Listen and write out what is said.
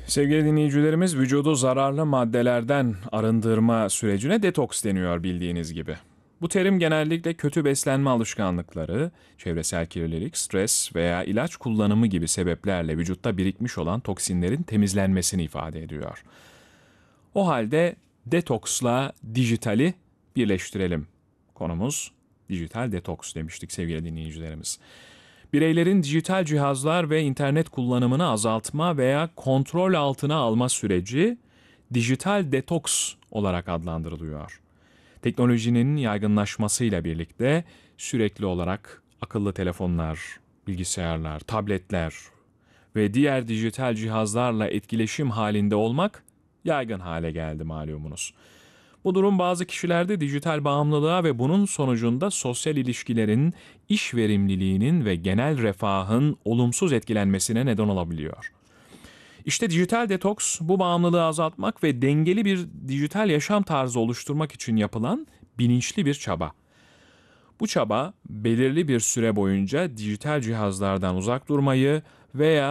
Sevgili dinleyicilerimiz, vücudu zararlı maddelerden arındırma sürecine detoks deniyor bildiğiniz gibi. Bu terim genellikle kötü beslenme alışkanlıkları, çevresel kirlilik, stres veya ilaç kullanımı gibi sebeplerle vücutta birikmiş olan toksinlerin temizlenmesini ifade ediyor. O halde detoksla dijitali birleştirelim. Konumuz dijital detoks demiştik sevgili dinleyicilerimiz. Bireylerin dijital cihazlar ve internet kullanımını azaltma veya kontrol altına alma süreci dijital detoks olarak adlandırılıyor. Teknolojinin yaygınlaşmasıyla birlikte sürekli olarak akıllı telefonlar, bilgisayarlar, tabletler ve diğer dijital cihazlarla etkileşim halinde olmak yaygın hale geldi malumunuz. Bu durum bazı kişilerde dijital bağımlılığa ve bunun sonucunda sosyal ilişkilerin, iş verimliliğinin ve genel refahın olumsuz etkilenmesine neden olabiliyor. İşte dijital detoks, bu bağımlılığı azaltmak ve dengeli bir dijital yaşam tarzı oluşturmak için yapılan bilinçli bir çaba. Bu çaba, belirli bir süre boyunca dijital cihazlardan uzak durmayı veya